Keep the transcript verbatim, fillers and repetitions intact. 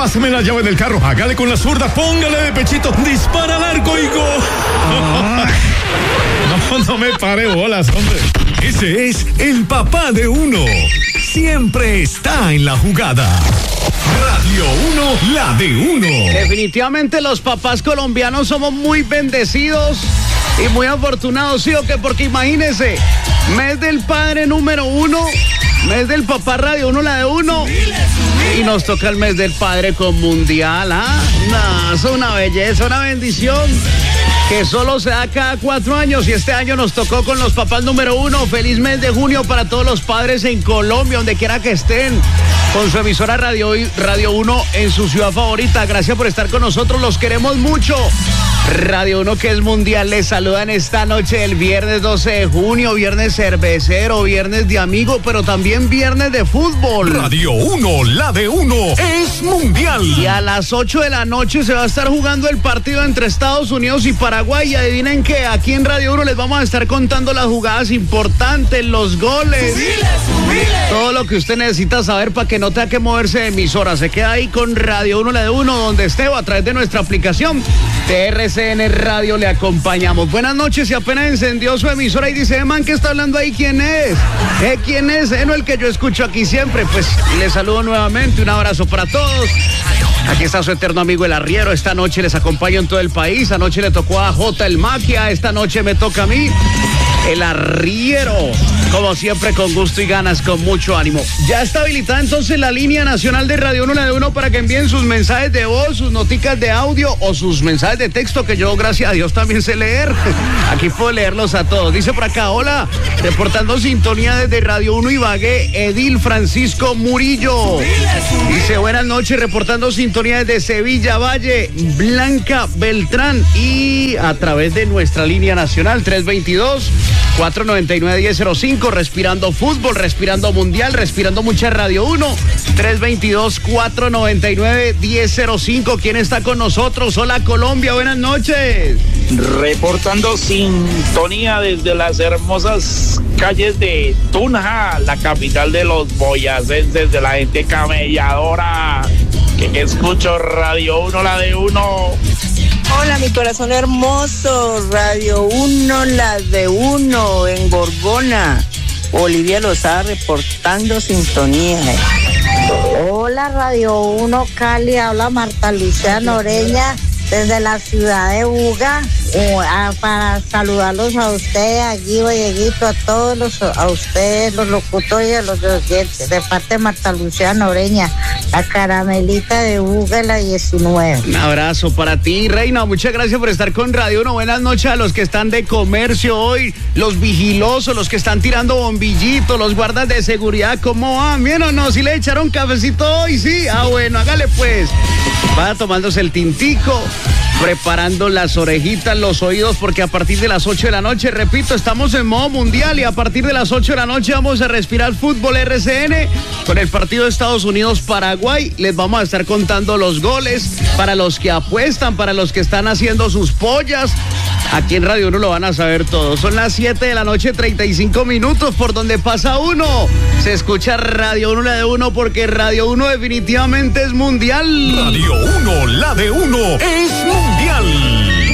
pásame la llave del carro, hágale con la zurda, póngale de pechito, dispara al arco y gol. Ah. No, no me pare bolas, hombre. Ese es el papá de uno. Siempre está en la jugada. Radio uno, la de uno. Definitivamente los papás colombianos somos muy bendecidos y muy afortunados, ¿sí o qué? Porque imagínense, mes del padre número uno, mes del papá Radio uno, la de uno, y nos toca el mes del padre con mundial, ¿ah? No, es una belleza, una bendición que solo se da cada cuatro años y este año nos tocó con los papás número uno. Feliz mes de junio para todos los padres en Colombia, donde quiera que estén, con su emisora Radio, Radio uno en su ciudad favorita. Gracias por estar con nosotros, los queremos mucho. Radio uno, que es mundial, les saludan esta noche del viernes doce de junio, viernes cervecero, viernes de amigo, pero también viernes de fútbol. Radio uno, la de uno, es mundial. Y a las ocho de la noche se va a estar jugando el partido entre Estados Unidos y Paraguay. Y adivinen que aquí en Radio uno les vamos a estar contando las jugadas importantes, los goles, subile, subile. Todo lo que usted necesita saber para que no tenga que moverse de emisora. Se queda ahí con Radio uno, la de uno, donde esté, o a través de nuestra aplicación T R C N Radio le acompañamos. Buenas noches, y apenas encendió su emisora y dice, man, ¿qué está hablando ahí? ¿Quién es? ¿Eh, ¿Quién es? ¿Eh, no el que yo escucho aquí siempre? Pues les saludo nuevamente, un abrazo para todos. Aquí está su eterno amigo el arriero. Esta noche les acompaño en todo el país. Anoche le tocó a J el Maquia, esta noche me toca a mí, el arriero. Como siempre, con gusto y ganas, con mucho ánimo. Ya está habilitada entonces la línea nacional de Radio uno, la de uno, para que envíen sus mensajes de voz, sus noticas de audio o sus mensajes de texto, que yo, gracias a Dios, también sé leer. Aquí puedo leerlos a todos. Dice por acá, hola, reportando sintonía desde Radio uno Ibagué, Edil Francisco Murillo. Dice, buenas noches, reportando sintonía desde Sevilla Valle, Blanca Beltrán, y a través de nuestra línea nacional tres veintidós, cuatro noventa y nueve, diez cero cinco, respirando fútbol, respirando mundial, respirando mucha Radio uno, tres veintidós, cuatro noventa y nueve, diez cero cinco. ¿Quién está con nosotros? Hola Colombia, buenas noches. Reportando sintonía desde las hermosas calles de Tunja, la capital de los boyacenses, de la gente camelladora, que, que escucho Radio uno, la de uno. Hola, mi corazón hermoso, Radio uno, la de uno, en Gorgona. Olivia Lozada reportando sintonía. Hola, Radio uno Cali, habla Marta Lucía Noreña desde la ciudad de Buga, eh, a, para saludarlos a ustedes, a Guido, a Dieguito, a todos los, a ustedes, los locutores y a los oyentes, de parte de Marta Lucía Noreña, la caramelita de Buga, la diecinueve. Un abrazo para ti, Reina, muchas gracias por estar con Radio uno. Buenas noches a los que están de comercio hoy, los vigilosos, los que están tirando bombillitos, los guardas de seguridad. ¿Cómo van? ¿Bien o no? ¿Si le echaron cafecito hoy? Sí, ah, bueno, hágale pues. Va tomándose el tintico, preparando las orejitas, los oídos, porque a partir de las ocho de la noche, repito, estamos en modo mundial, y a partir de las ocho de la noche vamos a respirar fútbol R C N con el partido de Estados Unidos-Paraguay. Les vamos a estar contando los goles para los que apuestan, para los que están haciendo sus pollas. Aquí en Radio uno lo van a saber todo. Son las siete de la noche, treinta y cinco minutos, por donde pasa uno. Se escucha Radio uno, la de uno, porque Radio uno definitivamente es mundial. Radio uno, la de uno, es mundial.